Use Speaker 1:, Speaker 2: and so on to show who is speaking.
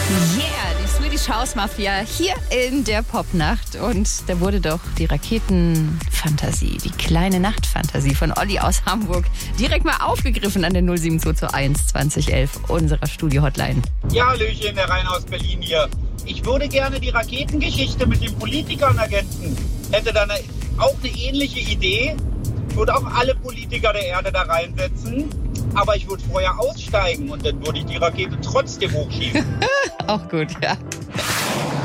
Speaker 1: Yeah, die Swedish House Mafia hier in der Popnacht. Und da wurde doch die Raketenfantasie, die kleine Nachtfantasie von Olli aus Hamburg direkt mal aufgegriffen an der 07221 2011 unserer Studio-Hotline.
Speaker 2: Ja, Hallöchen, der Rainer aus Berlin hier. Ich würde gerne die Raketengeschichte mit den Politikern ergänzen. Hätte dann auch eine ähnliche Idee. Würde auch alle Politiker der Erde da reinsetzen. Aber ich würde vorher aussteigen und dann würde ich die Rakete trotzdem hochschießen.
Speaker 1: Auch gut, ja.